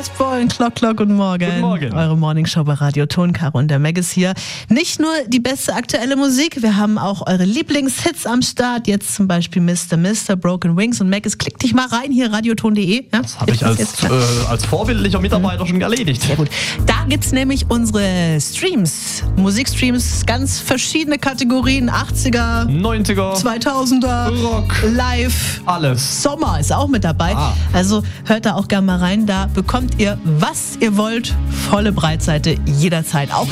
Casper und Clock, guten Morgen. Guten Morgen. Eure Morningshow bei Radio Ton, Caro und der Meg ist hier. Nicht nur die beste aktuelle Musik, wir haben auch eure Lieblingshits am Start. Jetzt zum Beispiel Mr. Broken Wings und Meg, klick dich mal rein hier, radioton.de. Ja? Das habe ich als vorbildlicher Mitarbeiter schon erledigt. Sehr gut. Da gibt's nämlich unsere Streams, Musikstreams, ganz verschiedene Kategorien, 80er, 90er, 2000er, Rock, Live, alles. Sommer ist auch mit dabei. Also hört da auch gerne mal rein, da bekommt ihr, was ihr wollt, volle Breitseite jederzeit. Auch